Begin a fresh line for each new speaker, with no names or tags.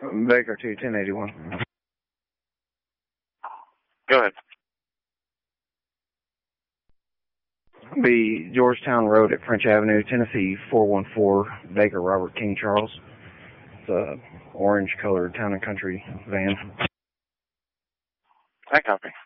Baker 2, 1081.
Go ahead.
Be Georgetown Road at French Avenue, Tennessee 414, Baker Robert King Charles. It's a orange colored Town and Country van.
I copy.